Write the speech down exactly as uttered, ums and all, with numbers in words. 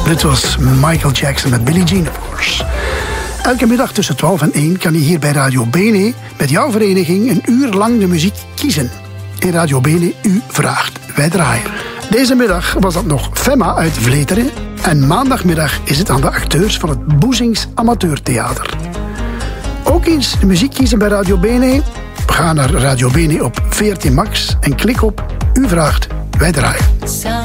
Dit was Michael Jackson met Billie Jean, of course. Elke middag tussen twaalf en één kan je hier bij Radio Bene met jouw vereniging een uur lang de muziek kiezen. In Radio Bene, u vraagt, wij draaien. Deze middag was dat nog Femma uit Vleteren. En maandagmiddag is het aan de acteurs van het Boezings Amateurtheater. Ook eens de muziek kiezen bij Radio Bene? Ga naar Radio Bene op veertien Max en klik op u vraagt, wij draaien.